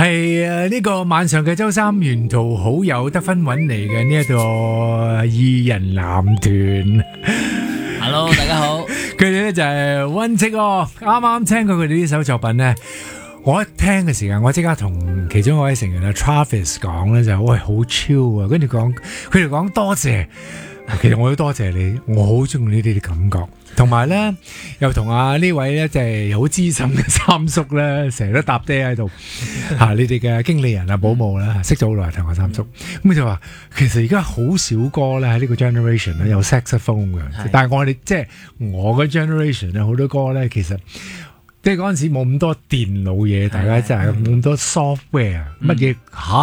係呢個晚上嘅周三沿途好友得分揾嚟嘅呢一個二人男團。 Hello， 大家好。 佢哋咧就係溫戚哦，啱啱聽過佢哋呢首作品咧，我一聽嘅時間，我即刻同其中一位成員Travis 講咧就喂好 chill 啊，跟住佢哋講多謝，其實我都多謝你，我好中意呢啲感覺。同埋咧，又同呢位咧，就係好資深嘅三叔咧，成日都搭爹喺度嚇，你哋嘅經理人保姆啦，識咗好耐同我三叔，咁佢就話其實而家好少歌咧喺呢個 generation 咧有 saxophone 嘅，但係我哋即係我嘅 generation 咧好多歌咧，其實即係嗰陣時冇咁多電腦嘢，大家真係冇咁多 software 乜嘢嚇。